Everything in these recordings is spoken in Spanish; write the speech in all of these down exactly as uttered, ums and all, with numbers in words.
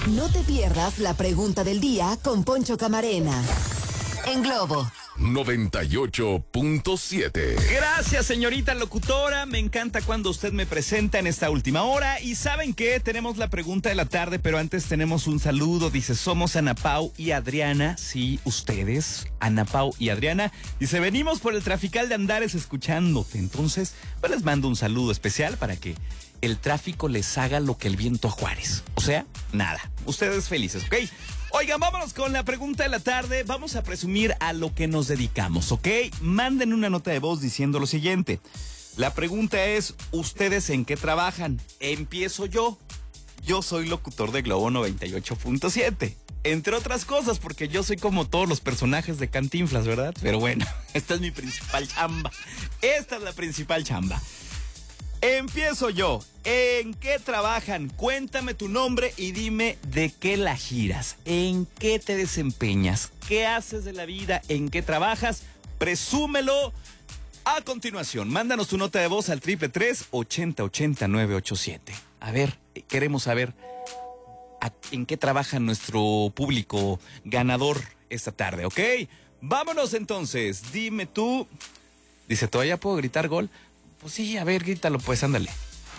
No te pierdas la pregunta del día con Poncho Camarena. En Globo noventa y ocho punto siete. Gracias, señorita locutora. Me encanta cuando usted me presenta en esta última hora. Y ¿saben qué? Tenemos la pregunta de la tarde, pero antes tenemos un saludo. Dice, somos Ana Pau y Adriana. Sí, ustedes, Ana Pau y Adriana. Dice, venimos por el Trafical de Andares escuchándote. Entonces, pues les mando un saludo especial para que el tráfico les haga lo que el viento a Juárez. O sea, nada. Ustedes felices, ¿ok? Oigan, vámonos con la pregunta de la tarde. Vamos a presumir a lo que nos dedicamos, ¿ok? Manden una nota de voz diciendo lo siguiente. La pregunta es, ¿ustedes en qué trabajan? Empiezo yo. Yo soy locutor de Globo noventa y ocho punto siete. Entre otras cosas, porque yo soy como todos los personajes de Cantinflas, ¿verdad? Pero bueno, esta es mi principal chamba. Esta es la principal chamba. Empiezo yo. ¿En qué trabajan? Cuéntame tu nombre y dime de qué la giras. ¿En qué te desempeñas? ¿Qué haces de la vida? ¿En qué trabajas? Presúmelo a continuación. Mándanos tu nota de voz al triple tres, ochenta, ochenta, nueve ochenta y siete. A ver, queremos saber a, en qué trabaja nuestro público ganador esta tarde, ¿ok? Vámonos entonces. Dime tú. Dice, ¿todavía puedo gritar gol? Pues sí, a ver, grítalo, pues, ándale.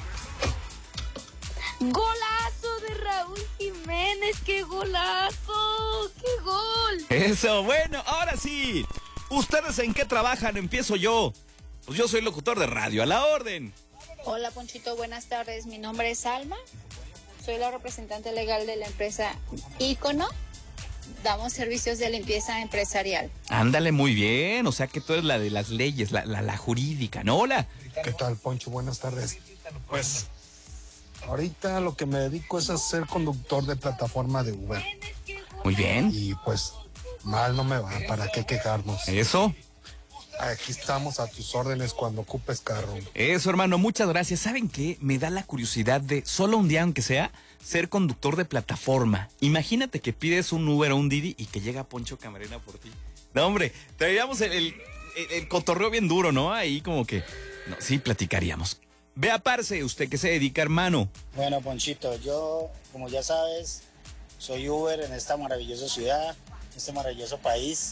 ¡Golazo de Raúl Jiménez! ¡Qué golazo! ¡Qué gol! Eso, bueno, ahora sí. ¿Ustedes en qué trabajan? Empiezo yo. Pues yo soy locutor de radio, a la orden. Hola, Ponchito, buenas tardes. Mi nombre es Alma. Soy la representante legal de la empresa Ícono. Damos servicios de limpieza empresarial. Ándale, muy bien. O sea que tú eres la de las leyes, la, la, la jurídica, ¿no? Hola. ¿Qué tal, Poncho? Buenas tardes. Pues, ahorita lo que me dedico es a ser conductor de plataforma de Uber. Muy bien. Y pues, mal no me va, ¿para qué quejarnos? Eso. Aquí estamos a tus órdenes cuando ocupes carro. Eso, hermano, muchas gracias. ¿Saben qué? Me da la curiosidad de, solo un día, aunque sea, ser conductor de plataforma. Imagínate que pides un Uber o un Didi y que llega Poncho Camarena por ti. No, hombre, traeríamos el, el, el, el cotorreo bien duro, ¿no? Ahí como que, no, sí, platicaríamos. Vea, parce, ¿usted qué se dedica, hermano? Bueno, Ponchito, yo, como ya sabes, soy Uber en esta maravillosa ciudad, en este maravilloso país.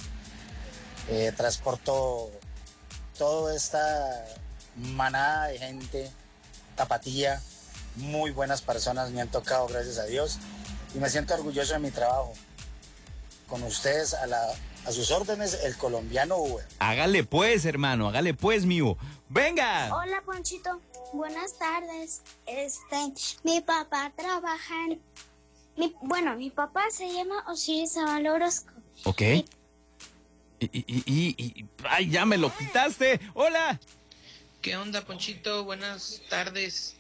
Eh, transporto toda esta manada de gente, tapatía, muy buenas personas me han tocado, gracias a Dios, y me siento orgulloso de mi trabajo. Con ustedes, a, la, a sus órdenes, el colombiano Uber. Hágale pues, hermano, hágale pues, mío. ¡Venga! Hola, Ponchito, buenas tardes. Este, mi papá trabaja en... Mi, bueno, mi papá se llama Osiris Zavala Orozco. Ok. Y, Y, y, y, y, ay, ya me lo quitaste. Hola. ¿Qué onda, Ponchito? Buenas tardes.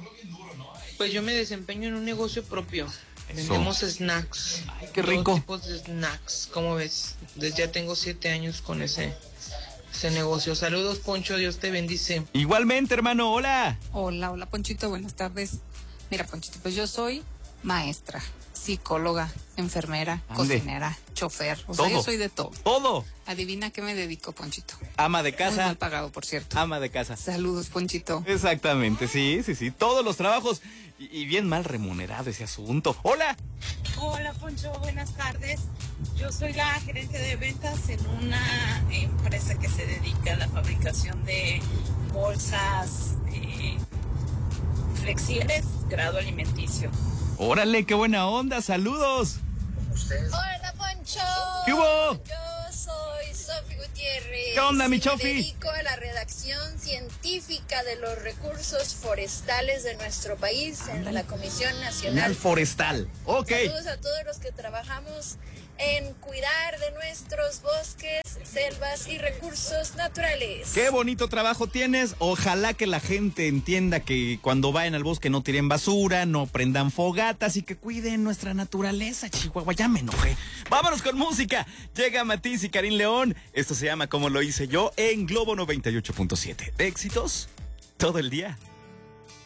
Pues yo me desempeño en un negocio propio. Eso. Vendemos snacks. Ay, qué rico. Todo tipos de snacks. ¿Cómo ves? Desde ya tengo siete años con ese, ese negocio. Saludos, Poncho. Dios te bendice. Igualmente, hermano. Hola. Hola, hola, Ponchito. Buenas tardes. Mira, Ponchito, pues yo soy maestra, psicóloga, enfermera, Ande. cocinera, chofer. O todo. sea, yo soy de todo. Todo. Adivina qué me dedico, Ponchito. Ama de casa. Muy mal pagado, por cierto. Ama de casa. Saludos, Ponchito. Exactamente, sí, sí, sí. Todos los trabajos y, y bien mal remunerado ese asunto. Hola. Hola, Poncho. Buenas tardes. Yo soy la gerente de ventas en una empresa que se dedica a la fabricación de bolsas eh, flexibles, grado alimenticio. Órale, qué buena onda, saludos. Hola, Poncho. ¿Qué hubo? Yo soy Sofi Gutiérrez. ¿Qué onda, mi y Chofi? Me dedico a la redacción científica de los recursos forestales de nuestro país. Ándale. En la Comisión Nacional Forestal. Ok. Saludos a todos los que trabajamos en cuidar de nuestros bosques, selvas y recursos naturales. Qué bonito trabajo tienes. Ojalá que la gente entienda que cuando vayan al bosque no tiren basura, no prendan fogatas y que cuiden nuestra naturaleza, Chihuahua. Ya me enojé. Vámonos con música. Llega Matiz y Karim León. Esto se llama Como lo hice yo en Globo noventa y ocho punto siete. Éxitos todo el día.